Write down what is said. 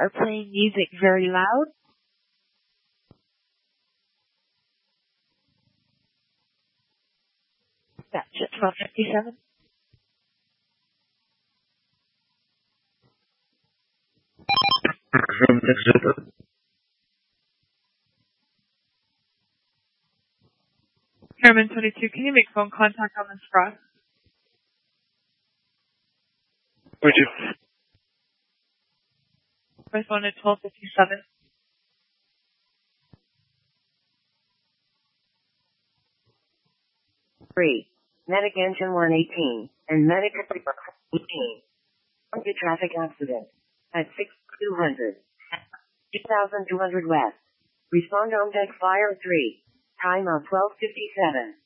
are playing music very loud. That's at 12:57. Airman 22, can you make phone contact on this cross? Would you? Press 1 at 12:57. Medic engine 118 and medic 18. Target traffic accident at 6200. 2200 west. Respond on deck fire 3. Time of 12:57.